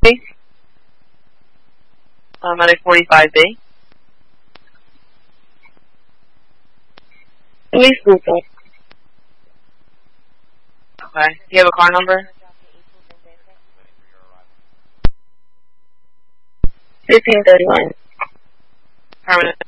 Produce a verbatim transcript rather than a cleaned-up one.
Uh, medic forty-five B. Police Cooper. Okay. Do you have a car number? fifteen thirty-one. Permanent.